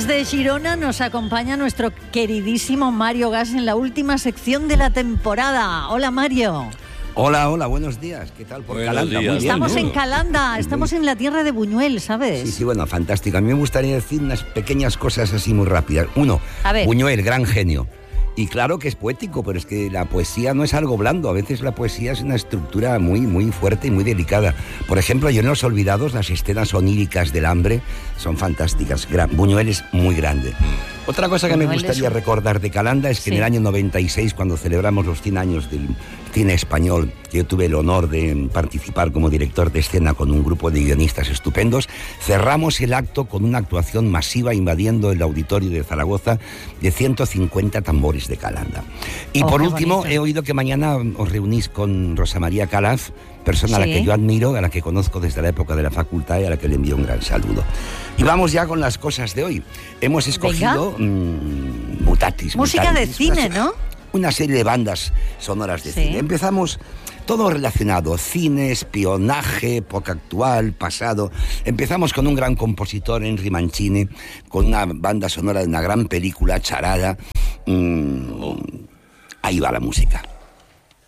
Desde Girona nos acompaña nuestro queridísimo Mario Gas en la última sección de la temporada. Hola, Mario. Hola, buenos días. ¿Qué tal por Buenos Calanda? días. Muy bien, Estamos ¿no? en Calanda, estamos en la tierra de Buñuel, ¿sabes? Sí, bueno, fantástico. A mí me gustaría decir unas pequeñas cosas así muy rápidas. Uno, A ver. Buñuel, gran genio. Y claro que es poético, pero es que la poesía no es algo blando. A veces la poesía es una estructura muy, muy fuerte y muy delicada. Por ejemplo, yo en Los Olvidados, las escenas oníricas del hambre son fantásticas. Buñuel es muy grande. Otra cosa que me Buñuel gustaría es un- recordar de Calanda es que Sí. en el año 96, cuando celebramos los 100 años del cine español, que yo tuve el honor de participar como director de escena con un grupo de guionistas estupendos, cerramos el acto con una actuación masiva invadiendo el auditorio de Zaragoza de 150 tambores de Calanda. Y por qué último, bonito. he oído que mañana os reunís con Rosa María Calaf, persona a la Sí. que yo admiro, a la que conozco desde la época de la facultad y a la que le envío un gran saludo. Y vamos ya con las cosas de hoy. Hemos escogido Mutatis. Música de Mutandis, cine, ¿no? Una serie de bandas sonoras de Sí. cine. Empezamos todo relacionado, cine, espionaje, época actual, pasado. Empezamos con un gran compositor, Henry Mancini, con una banda sonora de una gran película, Charada. Ahí va la música.